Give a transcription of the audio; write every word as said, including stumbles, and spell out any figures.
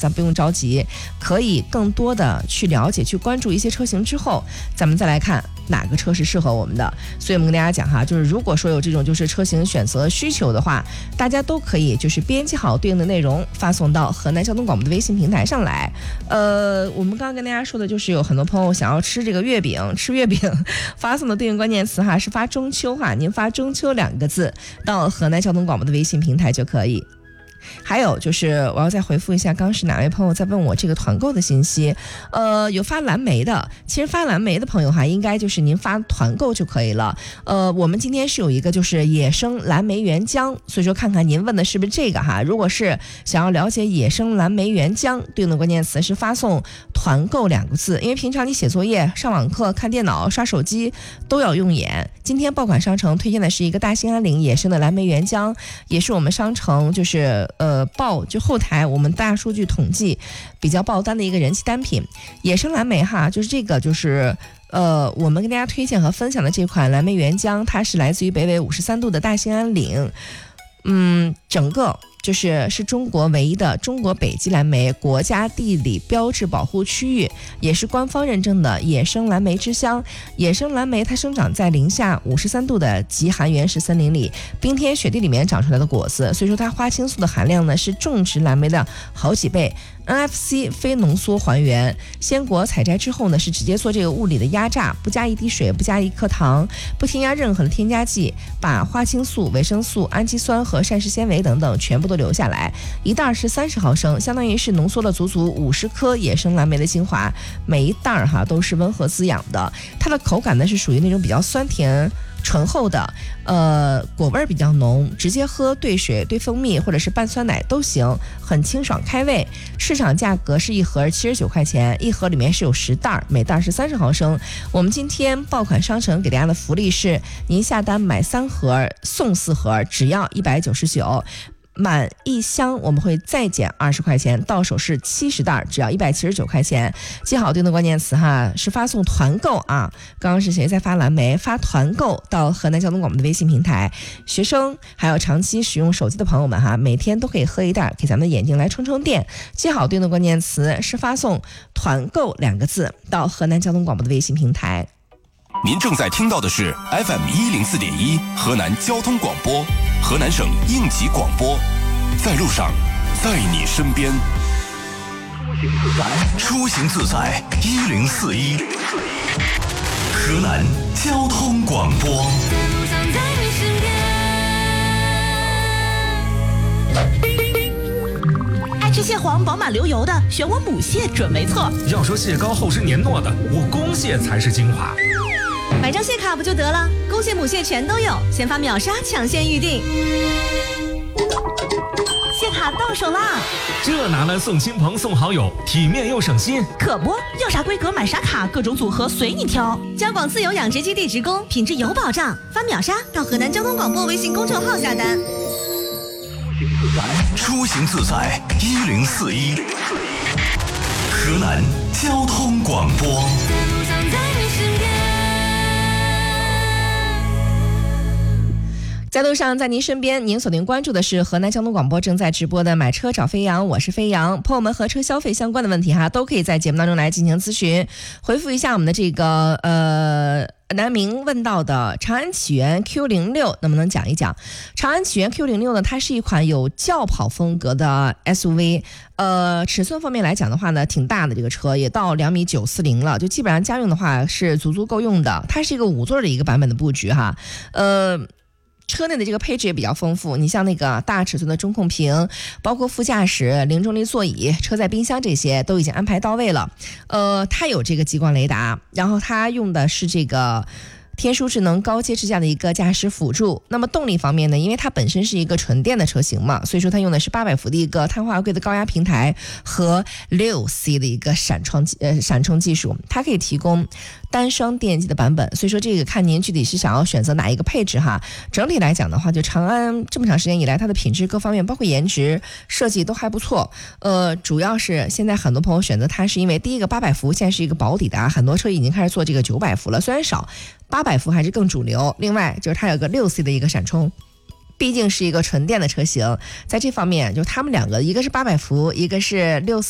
咱不用着急，可以更多的去了解去关注一些车型之后，咱们再来看哪个车是适合我们的。所以我们跟大家讲哈，就是如果说有这种就是车型选择需求的话，大家都可以就是编辑好对应的内容发送到河南交通广播的微信平台上来。呃，我们刚刚跟大家说的就是有很多朋友想要吃这个月饼，吃月饼发送的对应关键词哈是发中秋哈，您发中秋两个字到河南交通广播的微信平台就可以。还有就是我要再回复一下，刚是哪位朋友在问我这个团购的信息，呃，有发蓝莓的，其实发蓝莓的朋友哈，应该就是您发团购就可以了。呃，我们今天是有一个就是野生蓝莓原浆，所以说看看您问的是不是这个哈。如果是想要了解野生蓝莓原浆，对应的关键词是发送团购两个字，因为平常你写作业、上网课、看电脑、刷手机都要用眼。今天爆款商城推荐的是一个大兴安岭野生的蓝莓原浆，也是我们商城就是呃报就后台我们大数据统计比较爆单的一个人气单品。野生蓝莓哈，就是这个就是呃我们跟大家推荐和分享的这款蓝莓原浆，它是来自于北纬五十三度的大兴安岭，嗯，整个就是是中国唯一的中国北极蓝莓国家地理标志保护区域，也是官方认证的野生蓝莓之乡。野生蓝莓它生长在零下五十三度的极寒原始森林里，冰天雪地里面长出来的果子，所以说它花青素的含量呢是种植蓝莓的好几倍。N F C 非浓缩还原，鲜果采摘之后呢，是直接做这个物理的压榨，不加一滴水，不加一颗糖，不添加任何的添加剂，把花青素、维生素、氨基酸和膳食纤维等等全部都留下来。一袋是三十毫升，相当于是浓缩了足足五十颗野生蓝莓的精华，每一袋哈都是温和滋养的。它的口感呢是属于那种比较酸甜醇厚的，呃，果味比较浓，直接喝兑水、兑蜂蜜或者是拌酸奶都行，很清爽开胃。市场价格是一盒七十九块钱，一盒里面是有十袋，每袋是三十毫升。我们今天爆款商城给大家的福利是，您下单买三盒送四盒，只要一百九十九。满一箱我们会再减二十块钱，到手是七十袋，只要一百七十九块钱。记好对应的关键词哈，是发送团购啊。刚刚是谁在发蓝莓？发团购到河南交通广播的微信平台。学生还有长期使用手机的朋友们哈，每天都可以喝一袋，给咱们的眼睛来充充电。记好对应的关键词是发送团购两个字到河南交通广播的微信平台。 您正在听到的是 F M 一零四点一河南交通广播，河南省应急广播，在路上，在你身边。出行自在一零四一，河南交通广播。 爱吃蟹黄饱满流油的，选我母蟹准没错。 要说蟹膏厚实黏糯的，我公蟹才是精华。 买张蟹卡不就得了？公蟹母蟹全都有，先发秒杀抢先预定。蟹卡到手啦！ 这拿来送亲朋送好友，体面又省心。 可不，要啥规格买啥卡，各种组合随你挑。交广自有养殖基地直供，品质有保障。发秒杀到河南交通广播微信公众号下单。 出行自在一零四一，河南交通广播。 在路上，在您身边，您锁定关注的是河南交通广播正在直播的买车找飞扬，我是飞扬。朋友们和车消费相关的问题哈，都可以在节目当中来进行咨询。回复一下我们的这个呃南明问到的长安启源 Q 零六， 能不能讲一讲？长安启源 Q 零六 呢，它是一款有轿跑风格的 S U V， 呃，尺寸方面来讲的话呢，挺大的，这个车也到两米九四零了，就基本上家用的话是足足够用的。它是一个五座的一个版本的布局哈，呃。车内的这个配置也比较丰富，你像那个大尺寸的中控屏，包括副驾驶、零重力座椅、车载冰箱这些都已经安排到位了。呃，它有这个激光雷达，然后它用的是这个天枢智能高阶智驾的一个驾驶辅助。那么动力方面呢，因为它本身是一个纯电的车型嘛，所以说它用的是八百伏的一个碳化硅的高压平台和 六 C 的一个闪充呃闪充技术，它可以提供单双电机的版本，所以说这个看您具体是想要选择哪一个配置哈。整体来讲的话，就长安这么长时间以来，它的品质各方面，包括颜值、设计都还不错。呃，主要是现在很多朋友选择它，是因为第一个八百伏现在是一个保底的啊，很多车已经开始做这个九百伏了，虽然少，八百伏还是更主流。另外就是它有个六 C 的一个闪充。毕竟是一个纯电的车型，在这方面就他们两个，一个是八百伏，一个是六